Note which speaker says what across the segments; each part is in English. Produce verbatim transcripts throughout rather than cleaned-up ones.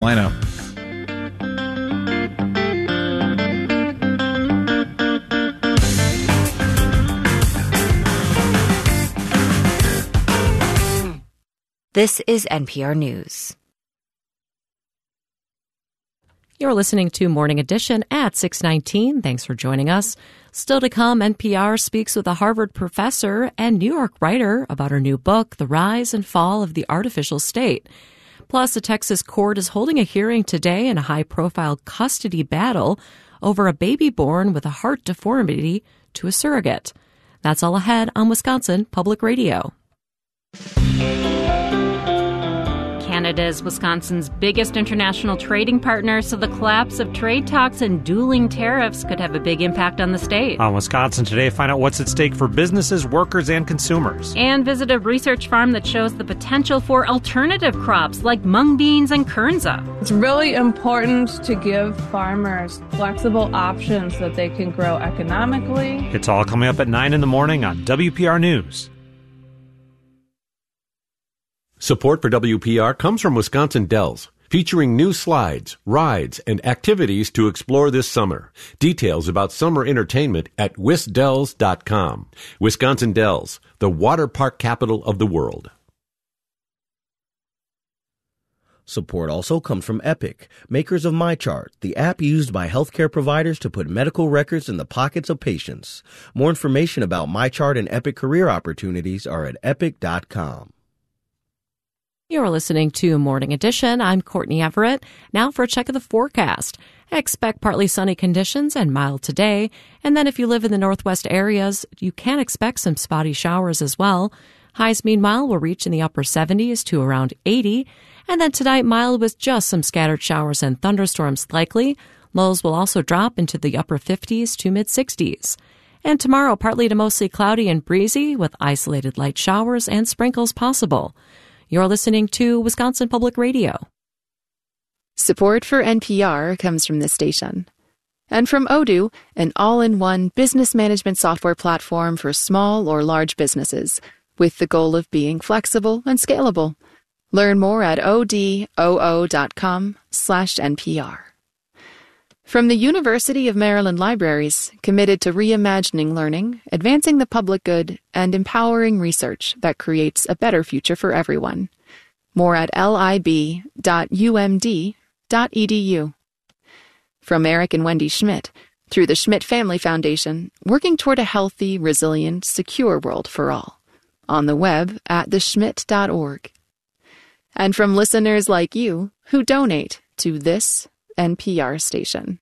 Speaker 1: Bye now.
Speaker 2: This is N P R News.
Speaker 3: You're listening to Morning Edition at six nineteen. Thanks for joining us. Still to come, N P R speaks with a Harvard professor and New York writer about her new book, The Rise and Fall of the Artificial State. Plus, a Texas court is holding a hearing today in a high-profile custody battle over a baby born with a heart deformity to a surrogate. That's all ahead on Wisconsin Public Radio. Canada is Wisconsin's biggest international trading partner, so the collapse of trade talks and dueling tariffs could have a big impact on the state.
Speaker 4: On Wisconsin Today, find out what's at stake for businesses, workers, and consumers.
Speaker 3: And visit a research farm that shows the potential for alternative crops like mung beans and kernza.
Speaker 5: It's really important to give farmers flexible options so that they can grow economically.
Speaker 4: It's all coming up at nine in the morning on W P R News.
Speaker 6: Support for W P R comes from Wisconsin Dells, featuring new slides, rides, and activities to explore this summer. Details about summer entertainment at wisdells dot com. Wisconsin Dells, the water park capital of the world.
Speaker 7: Support also comes from Epic, makers of MyChart, the app used by healthcare providers to put medical records in the pockets of patients. More information about MyChart and Epic career opportunities are at epic dot com.
Speaker 3: You're listening to Morning Edition. I'm Courtney Everett. Now for a check of the forecast. Expect partly sunny conditions and mild today. And then if you live in the northwest areas, you can expect some spotty showers as well. Highs, meanwhile, will reach in the upper seventies to around eighty. And then tonight, mild with just some scattered showers and thunderstorms likely. Lows will also drop into the upper fifties to mid-sixties. And tomorrow, partly to mostly cloudy and breezy with isolated light showers and sprinkles possible. You're listening to Wisconsin Public Radio.
Speaker 8: Support for N P R comes from this station. And from Odoo, an all-in-one business management software platform for small or large businesses, with the goal of being flexible and scalable. Learn more at odoo dot com slash N P R. From the University of Maryland Libraries, committed to reimagining learning, advancing the public good, and empowering research that creates a better future for everyone. More at lib dot u m d dot e d u. From Eric and Wendy Schmidt, through the Schmidt Family Foundation, working toward a healthy, resilient, secure world for all. On the web at the schmidt dot org. And from listeners like you who donate to this N P R station.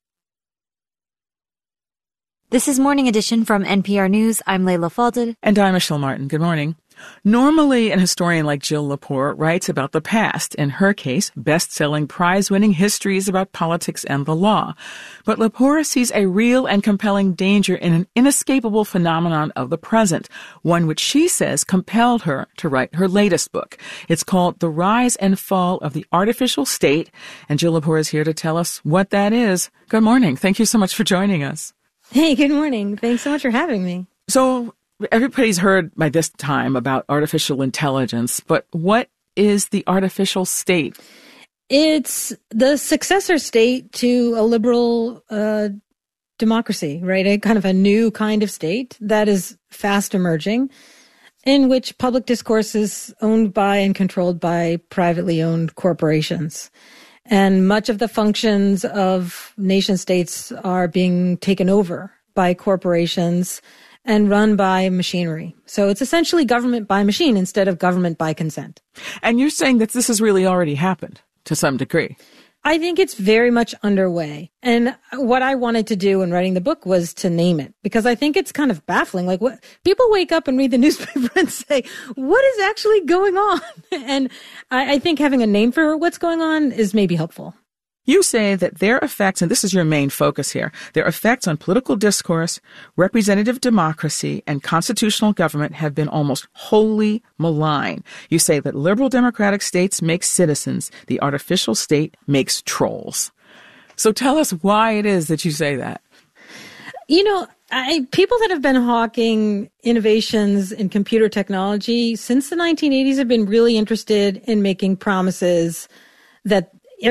Speaker 2: This is Morning Edition from N P R News. I'm Layla Falded.
Speaker 9: And I'm Michelle Martin. Good morning. Normally, an historian like Jill Lepore writes about the past. In her case, best-selling, prize-winning histories about politics and the law. But Lepore sees a real and compelling danger in an inescapable phenomenon of the present, one which she says compelled her to write her latest book. It's called The Rise and Fall of the Artificial State, and Jill Lepore is here to tell us what that is. Good morning. Thank you so much for joining us.
Speaker 10: Hey, good morning. Thanks so much for having me.
Speaker 9: So, everybody's heard by this time about artificial intelligence, but what is the artificial state?
Speaker 10: It's the successor state to a liberal uh, democracy, right? A kind of a new kind of state that is fast emerging, in which public discourse is owned by and controlled by privately owned corporations. And much of the functions of nation states are being taken over by corporations and run by machinery. So it's essentially government by machine instead of government by consent.
Speaker 9: And you're saying that this has really already happened to some degree.
Speaker 10: I think it's very much underway. And what I wanted to do in writing the book was to name it, because I think it's kind of baffling. Like, what people wake up and read the newspaper and say, what is actually going on? And I, I think having a name for what's going on is maybe helpful.
Speaker 9: You say that their effects, and this is your main focus here, their effects on political discourse, representative democracy, and constitutional government have been almost wholly malign. You say that liberal democratic states make citizens, the artificial state makes trolls. So tell us why it is that you say that.
Speaker 10: You know, I, people that have been hawking innovations in computer technology since the nineteen eighties have been really interested in making promises that